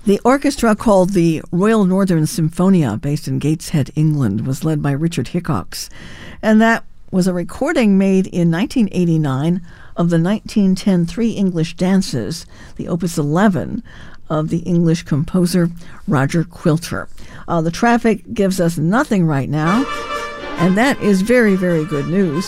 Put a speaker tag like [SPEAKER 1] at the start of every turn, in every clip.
[SPEAKER 1] The orchestra, called the Royal Northern Symphonia, based in Gateshead, England, was led by Richard Hickox. And that was a recording made in 1989 of the 1910 Three English Dances, the Opus 11 of the English composer Roger Quilter. The traffic gives us nothing right now, and that is very, very good news.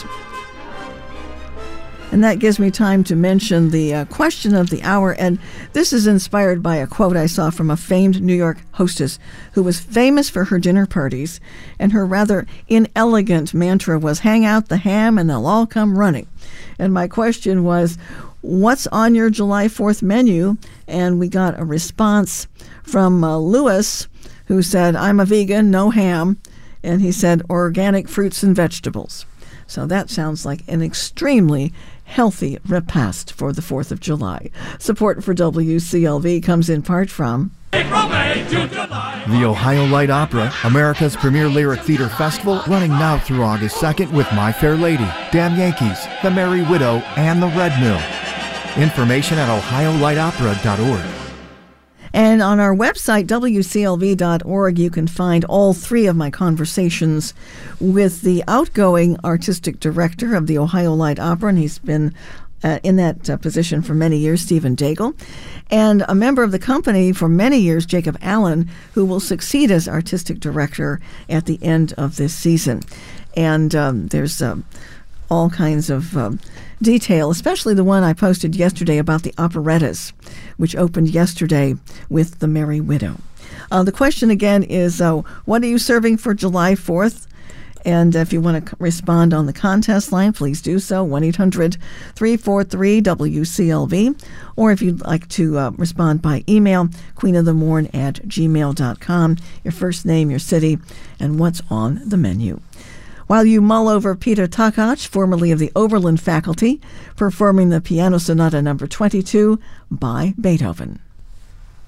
[SPEAKER 1] And that gives me time to mention the question of the hour. And this is inspired by a quote I saw from a famed New York hostess who was famous for her dinner parties. And her rather inelegant mantra was, "Hang out the ham and they'll all come running." And my question was, what's on your July 4th menu? And we got a response from Lewis, who said, "I'm a vegan, no ham." And he said, "Organic fruits and vegetables." So that sounds like an extremely healthy repast for the 4th of July. Support for WCLV comes in part from
[SPEAKER 2] the Ohio Light Opera, America's premier lyric theater festival, running now through August 2nd with My Fair Lady, Damn Yankees, The Merry Widow, and The Red Mill. Information at ohiolightopera.org.
[SPEAKER 1] And on our website, WCLV.org, you can find all three of my conversations with the outgoing artistic director of the Ohio Light Opera, and he's been in that position for many years, Stephen Daigle, and a member of the company for many years, Jacob Allen, who will succeed as artistic director at the end of this season. And there's all kinds of detail, especially the one I posted yesterday about the operettas, which opened yesterday with The Merry Widow. The question again is, what are you serving for July 4th? And if you want to respond on the contest line, please do so, 1-800-343-WCLV. Or if you'd like to respond by email, queenofthemorn@gmail.com, your first name, your city, and what's on the menu. While you mull over Peter Takach, formerly of the Oberlin faculty, performing the Piano Sonata No. 22 by Beethoven.